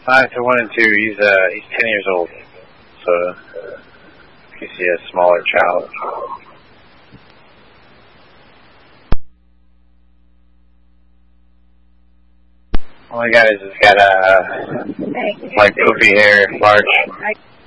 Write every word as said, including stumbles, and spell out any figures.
Five to one and two. He's uh he's ten years old, so you see a smaller child. All I got is it's got a uh, like poofy hair, large